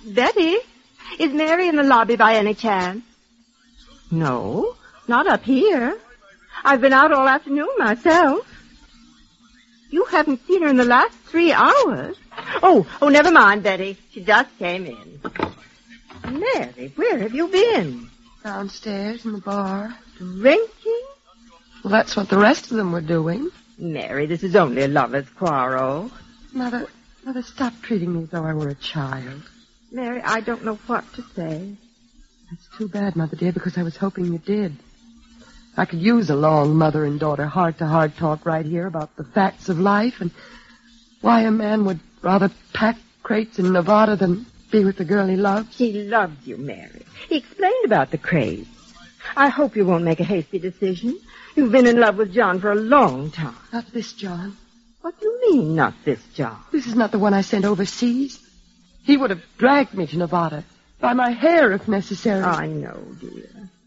Betty, is Mary in the lobby by any chance? No, not up here. I've been out all afternoon myself. You haven't seen her in the last 3 hours. Oh, never mind, Betty. She just came in. Mary, where have you been? Downstairs in the bar. Drinking? Well, that's what the rest of them were doing. Mary, this is only a lover's quarrel. Mother, stop treating me as though I were a child. Mary, I don't know what to say. That's too bad, Mother dear, because I was hoping you did. I could use a long mother and daughter heart-to-heart talk right here about the facts of life and why a man would rather pack crates in Nevada than be with the girl he loves. He loves you, Mary. He explained about the crates. I hope you won't make a hasty decision. You've been in love with John for a long time. Not this John. What do you mean, not this John? This is not the one I sent overseas. He would have dragged me to Nevada, by my hair if necessary. I know, dear.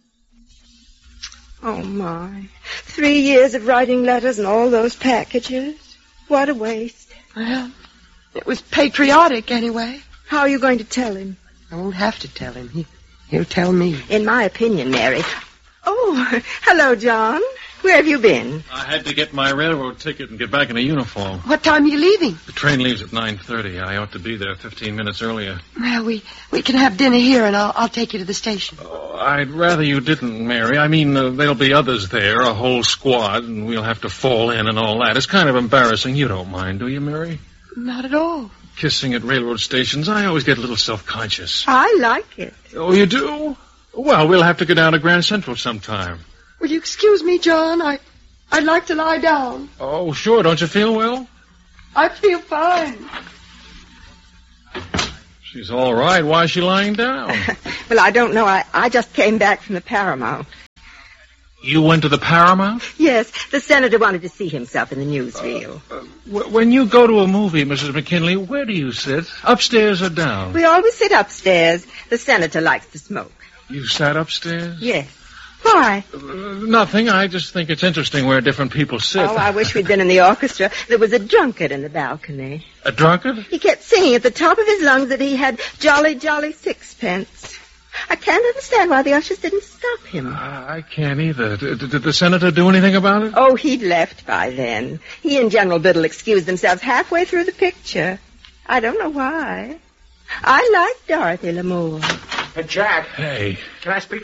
Oh, my. 3 years of writing letters and all those packages. What a waste. Well, it was patriotic anyway. How are you going to tell him? I won't have to tell him. He'll tell me. In my opinion, Mary. Oh, hello, John. Where have you been? I had to get my railroad ticket and get back in a uniform. What time are you leaving? The train leaves at 9:30. I ought to be there 15 minutes earlier. Well, we can have dinner here, and I'll take you to the station. Oh, I'd rather you didn't, Mary. I mean, there'll be others there, a whole squad, and we'll have to fall in and all that. It's kind of embarrassing. You don't mind, do you, Mary? Not at all. Kissing at railroad stations, I always get a little self-conscious. I like it. Oh, you do? Well, we'll have to go down to Grand Central sometime. Will you excuse me, John? I'd like to lie down. Oh, sure. Don't you feel well? I feel fine. She's all right. Why is she lying down? Well, I don't know. I just came back from the Paramount. You went to the Paramount? Yes, the senator wanted to see himself in the newsreel. When you go to a movie, Mrs. McKinley, where do you sit? Upstairs or down? We always sit upstairs. The senator likes to smoke. You sat upstairs? Yes. Why? Nothing. I just think it's interesting where different people sit. Oh, I wish we'd been in the orchestra. There was a drunkard in the balcony. A drunkard? He kept singing at the top of his lungs that he had jolly, jolly sixpence. I can't understand why the ushers didn't stop him. I can't either. Did the senator do anything about it? Oh, he'd left by then. He and General Biddle excused themselves halfway through the picture. I don't know why. I like Dorothy Lamour. Hey, Jack. Hey. Can I speak